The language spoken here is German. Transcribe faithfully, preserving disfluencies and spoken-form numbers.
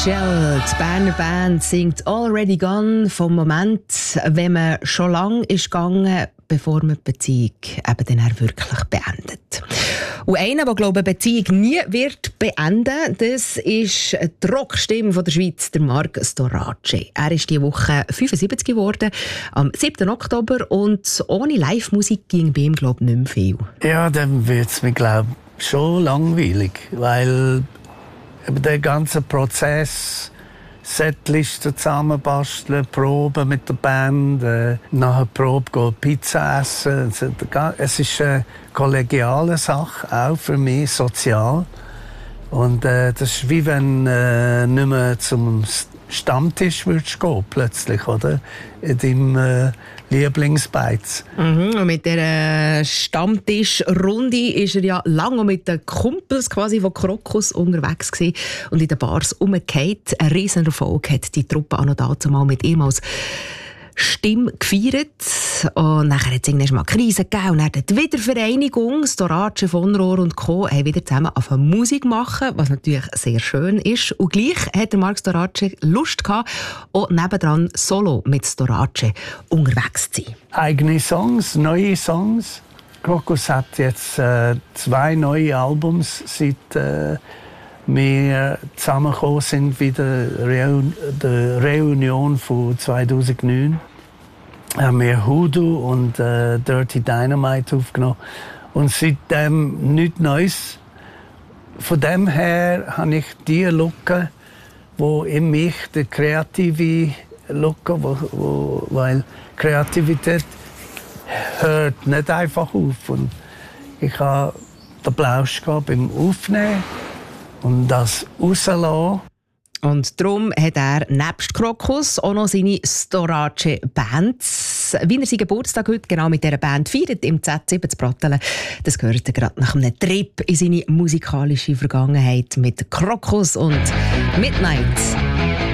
Shell, die Berner Band singt «Already Gone» vom Moment, wenn man schon lange ist gegangen, bevor man die Beziehung eben dann auch wirklich beendet. Und einer, der, glaube ich, eine Beziehung nie wird beenden, das ist die Rockstimme von der Schweiz, der Marc Storace. Er ist diese Woche fünfundsiebzig geworden, am siebten Oktober, und ohne Live-Musik ging bei ihm, glaube ich, nicht mehr viel. Ja, dann wird es mir, glaube ich, schon langweilig, weil der ganze Prozess, Setlisten zusammenbasteln, Proben mit der Band, äh, nach der Probe gehen Pizza essen. Es ist eine kollegiale Sache, auch für mich, sozial. Und äh, das ist wie wenn äh, nicht mehr zum Stammtisch würdest gehen, plötzlich, oder? In deinem äh, Lieblingsbeiz. Mhm, und mit dieser Stammtischrunde ist er ja lange mit den Kumpels quasi von Krokus unterwegs gewesen und in den Bars rumgefallen. Ein riesen Erfolg hat die Truppe auch noch dazu mal mit ihm als Stimme gefeiert. Und nachher hat es irgendwann mal Krise gegeben und dann die Wiedervereinigung. Storace, von Rohr und Co. haben wieder zusammen angefangen Musik machen, was natürlich sehr schön ist. Und gleich hat der Marc Storace Lust gehabt, auch nebendran solo mit Storace unterwegs zu sein. Eigene Songs, neue Songs. Krokus hat jetzt äh, zwei neue Albums, seit äh, wir zusammengekommen sind, wieder Reun- die Reunion von zweitausendneun. Haben wir Hoodoo und äh, Dirty Dynamite aufgenommen. Und seitdem nichts Neues. Von dem her habe ich die Lücke, wo in mich die kreative Lücke, wo, wo, weil Kreativität hört nicht einfach auf. Und ich habe den Plausch beim Aufnehmen und das rauslassen. Und darum hat er nebst Krokus auch noch seine Storace-Band. Wie er seinen Geburtstag heute genau mit dieser Band feiert, im Z sieben zu Brattelen, das gehört er gerade nach einem Trip in seine musikalische Vergangenheit mit Krokus und Midnight.